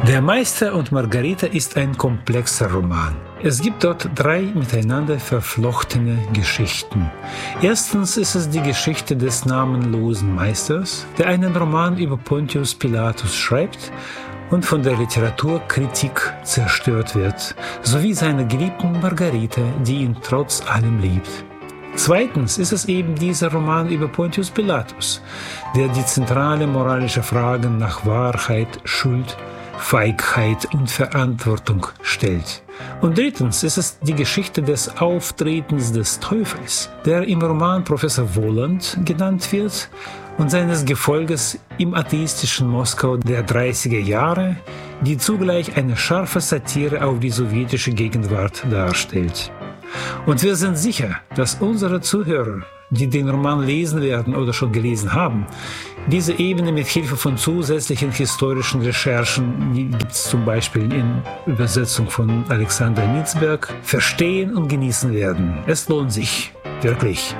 Der Meister und Margarita ist ein komplexer Roman. Es gibt dort 3 miteinander verflochtene Geschichten. Erstens ist es die Geschichte des namenlosen Meisters, der einen Roman über Pontius Pilatus schreibt und von der Literaturkritik zerstört wird, sowie seiner geliebten Margarita, die ihn trotz allem liebt. Zweitens ist es eben dieser Roman über Pontius Pilatus, der die zentrale moralische Fragen nach Wahrheit, Schuld, Feigheit und Verantwortung stellt. Und drittens ist es die Geschichte des Auftretens des Teufels, der im Roman Professor Wohland genannt wird, und seines Gefolges im atheistischen Moskau der 30er Jahre, die zugleich eine scharfe Satire auf die sowjetische Gegenwart darstellt. Und wir sind sicher, dass unsere Zuhörer, die den Roman lesen werden oder schon gelesen haben, diese Ebene mit Hilfe von zusätzlichen historischen Recherchen, die gibt es zum Beispiel in Übersetzung von Alexander Nitzberg, verstehen und genießen werden. Es lohnt sich, wirklich.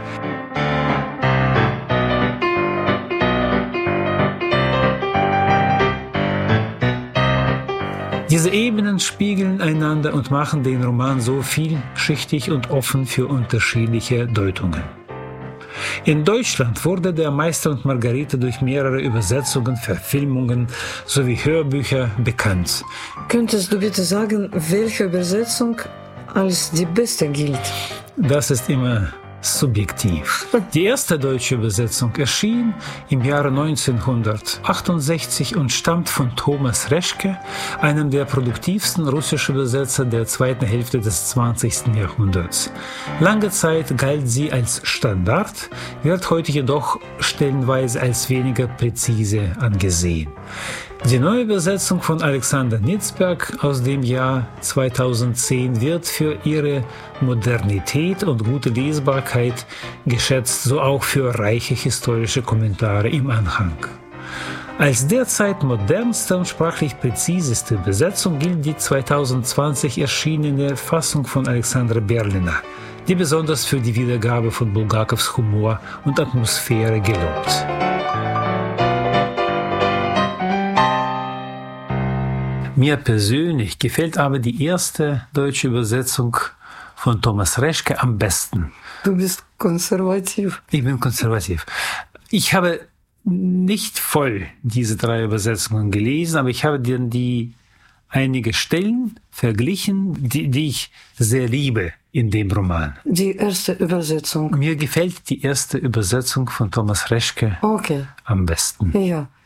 Diese Ebenen spiegeln einander und machen den Roman so vielschichtig und offen für unterschiedliche Deutungen. In Deutschland wurde der Meister und Margarita durch mehrere Übersetzungen, Verfilmungen sowie Hörbücher bekannt. Könntest du bitte sagen, welche Übersetzung als die beste gilt? Das ist immer subjektiv. Die erste deutsche Übersetzung erschien im Jahre 1968 und stammt von Thomas Reschke, einem der produktivsten russischen Übersetzer der zweiten Hälfte des 20. Jahrhunderts. Lange Zeit galt sie als Standard, wird heute jedoch stellenweise als weniger präzise angesehen. Die neue Übersetzung von Alexander Nitzberg aus dem Jahr 2010 wird für ihre Modernität und gute Lesbarkeit geschätzt, so auch für reiche historische Kommentare im Anhang. Als derzeit modernste und sprachlich präziseste Übersetzung gilt die 2020 erschienene Fassung von Alexandra Berliner, die besonders für die Wiedergabe von Bulgakows Humor und Atmosphäre gelobt. Mir persönlich gefällt aber die erste deutsche Übersetzung von Thomas Reschke am besten. Du bist konservativ. Ich bin konservativ. Ich habe nicht voll diese 3 Übersetzungen gelesen, aber ich habe dann einige Stellen verglichen, die ich sehr liebe in dem Roman. Die erste Übersetzung. Mir gefällt die erste Übersetzung von Thomas Reschke am besten. Ja.